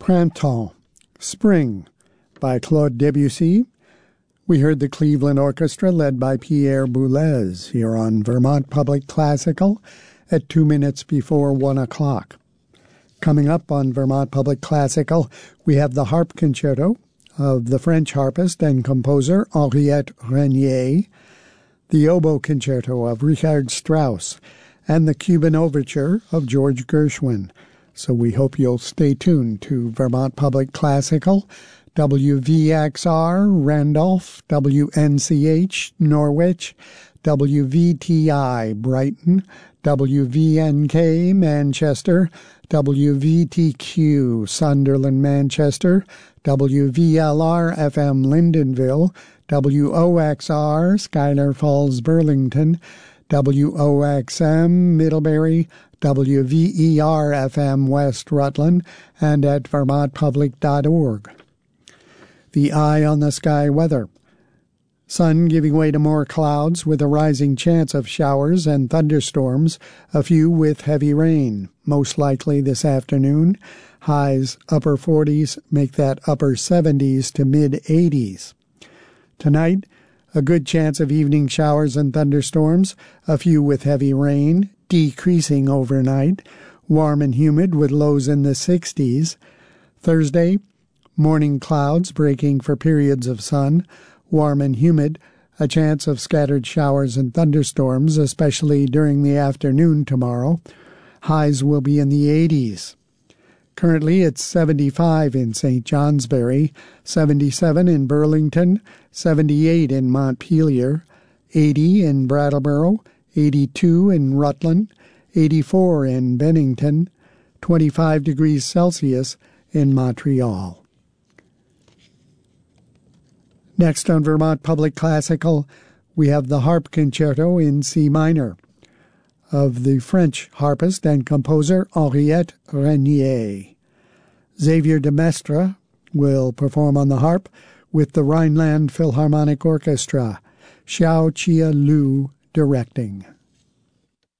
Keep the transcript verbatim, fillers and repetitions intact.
Printemps, Spring, by Claude Debussy. We heard the Cleveland Orchestra led by Pierre Boulez here on Vermont Public Classical at two minutes before one o'clock. Coming up on Vermont Public Classical, we have the Harp Concerto of the French harpist and composer Henriette Renier, the Oboe Concerto of Richard Strauss, and the Cuban Overture of George Gershwin. So we hope you'll stay tuned to Vermont Public Classical, W V X R, Randolph, W N C H, Norwich, W V T I, Brighton, W V N K, Manchester, W V T Q, Sunderland, Manchester, W V L R F M, Lyndonville, W O X R, Schuyler Falls, Burlington, W O X M, Middlebury, W V E R F M, West Rutland, and at vermont public dot org. The eye on the sky weather. Sun giving way to more clouds with a rising chance of showers and thunderstorms, a few with heavy rain, most likely this afternoon. Highs upper forties, make that upper seventies to mid-eighties. Tonight, a good chance of evening showers and thunderstorms, a few with heavy rain, decreasing overnight, warm and humid with lows in the sixties. Thursday, morning clouds breaking for periods of sun, warm and humid, a chance of scattered showers and thunderstorms, especially during the afternoon tomorrow. Highs will be in the eighties. Currently, it's seventy-five in Saint Johnsbury, seventy-seven in Burlington, seventy-eight in Montpelier, eighty in Brattleboro, eighty-two in Rutland, eighty-four in Bennington, twenty-five degrees Celsius in Montreal. Next on Vermont Public Classical, we have the Harp Concerto in C minor of the French harpist and composer Henriette Renier. Xavier de Mestre will perform on the harp with the Rhineland Philharmonic Orchestra, Xiao Chia Lu directing.